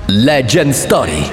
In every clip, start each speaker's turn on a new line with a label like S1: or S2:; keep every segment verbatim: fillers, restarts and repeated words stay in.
S1: Legend Story.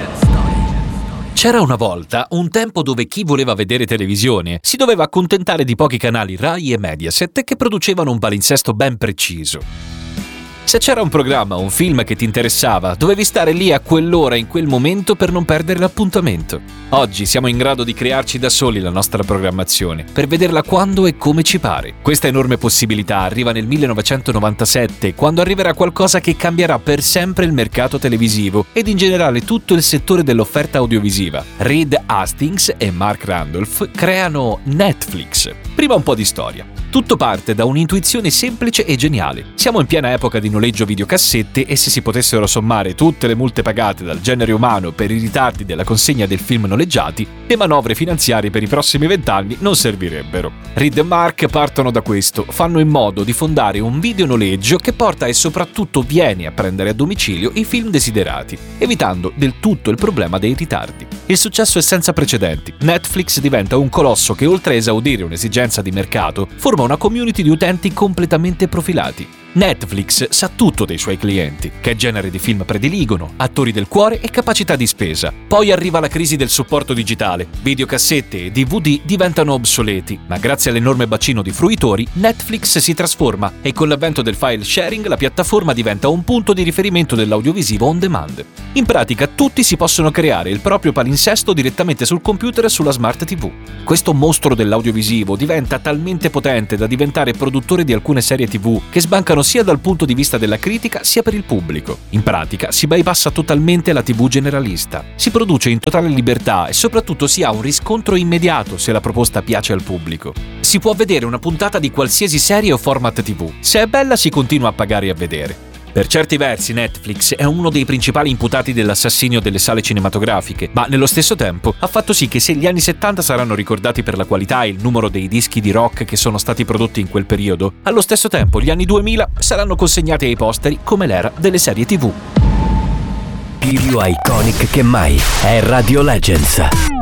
S2: C'era una volta un tempo dove chi voleva vedere televisione si doveva accontentare di pochi canali Rai e Mediaset che producevano un palinsesto ben preciso. Se c'era un programma o un film che ti interessava, dovevi stare lì a quell'ora in quel momento per non perdere l'appuntamento. Oggi siamo in grado di crearci da soli la nostra programmazione, per vederla quando e come ci pare. Questa enorme possibilità arriva nel millenovecentonovantasette, quando arriverà qualcosa che cambierà per sempre il mercato televisivo ed in generale tutto il settore dell'offerta audiovisiva. Reed Hastings e Mark Randolph creano Netflix. Prima un po' di storia. Tutto parte da un'intuizione semplice e geniale. Siamo in piena epoca di noleggio videocassette e se si potessero sommare tutte le multe pagate dal genere umano per i ritardi della consegna del film noleggiati, le manovre finanziarie per i prossimi vent'anni non servirebbero. Reed e Mark partono da questo, fanno in modo di fondare un videonoleggio che porta e soprattutto viene a prendere a domicilio i film desiderati, evitando del tutto il problema dei ritardi. Il successo è senza precedenti. Netflix diventa un colosso che, oltre a esaudire un'esigenza di mercato, forma una community di utenti completamente profilati. Netflix sa tutto dei suoi clienti, che genere di film prediligono, attori del cuore e capacità di spesa. Poi arriva la crisi del supporto digitale, videocassette e D V D diventano obsoleti, ma grazie all'enorme bacino di fruitori Netflix si trasforma e con l'avvento del file sharing la piattaforma diventa un punto di riferimento dell'audiovisivo on demand. In pratica tutti si possono creare il proprio palinsesto direttamente sul computer e sulla smart tivù. Questo mostro dell'audiovisivo diventa talmente potente da diventare produttore di alcune serie tivù che sbancano sia dal punto di vista della critica sia per il pubblico. In pratica si bypassa totalmente la tivù generalista. Si produce in totale libertà e soprattutto si ha un riscontro immediato se la proposta piace al pubblico. Si può vedere una puntata di qualsiasi serie o format tivù. Se è bella si continua a pagare e a vedere. Per certi versi Netflix è uno dei principali imputati dell'assassinio delle sale cinematografiche, ma nello stesso tempo ha fatto sì che se gli anni settanta saranno ricordati per la qualità e il numero dei dischi di rock che sono stati prodotti in quel periodo, allo stesso tempo gli anni duemila saranno consegnati ai posteri come l'era delle serie tivù.
S1: Più iconic che mai è Radio Legends.